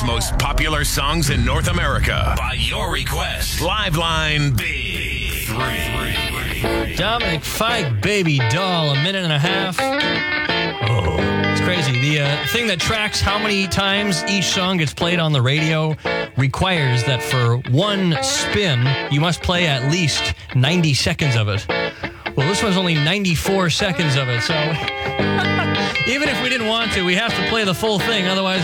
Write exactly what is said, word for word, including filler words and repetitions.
most popular songs in North America. By your request, Liveline Big Three. Dominic Fike, Baby Doll, a minute and a half. Oh, it's crazy. The uh, thing that tracks how many times each song gets played on the radio requires that for one spin, you must play at least ninety seconds of it. Well, this one's only ninety-four seconds of it, so even if we didn't want to, we have to play the full thing. Otherwise,